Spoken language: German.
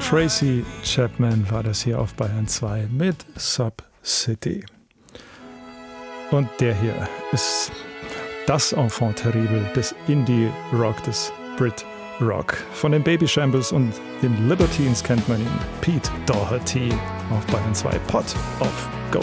Tracy Chapman war das hier auf Bayern 2 mit Sub City. Und der hier ist das Enfant terrible des Indie-Rock, des Brit-Rock. Von den Baby Shambles und den Libertines kennt man ihn. Pete Doherty auf Bayern 2. Pot of